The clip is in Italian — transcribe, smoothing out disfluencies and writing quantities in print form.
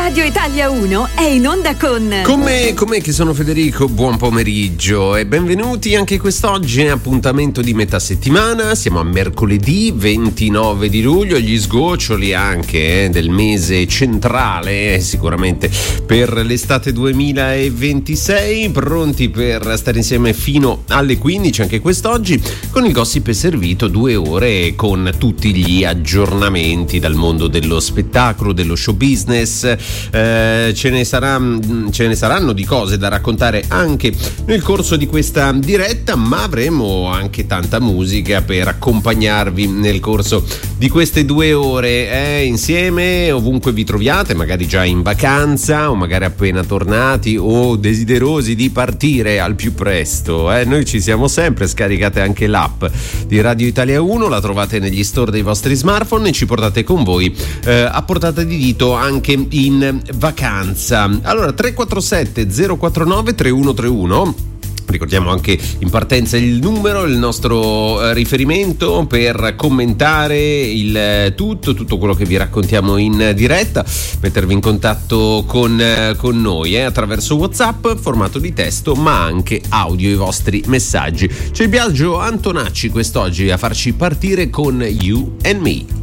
Radio Italia 1 è in onda con me che sono Federico, buon pomeriggio e benvenuti anche quest'oggi, appuntamento di metà settimana, siamo a mercoledì 29 di luglio, gli sgoccioli anche del mese centrale, sicuramente per l'estate 2026, pronti per stare insieme fino alle 15 anche quest'oggi, con il gossip è servito 2 ore con tutti gli aggiornamenti dal mondo dello spettacolo, dello show business. Ce ne saranno di cose da raccontare anche nel corso di questa diretta, ma avremo anche tanta musica per accompagnarvi nel corso di queste 2 ore insieme ovunque vi troviate, magari già in vacanza o magari appena tornati o desiderosi di partire al più presto. Noi ci siamo sempre, scaricate anche l'app di Radio Italia 1, la trovate negli store dei vostri smartphone e ci portate con voi a portata di dito anche in vacanza. Allora 347 049 3131, ricordiamo anche in partenza il numero, il nostro riferimento per commentare il tutto quello che vi raccontiamo in diretta, mettervi in contatto con noi attraverso WhatsApp, formato di testo ma anche audio, i vostri messaggi. C'è il Biagio Antonacci quest'oggi a farci partire con You and Me.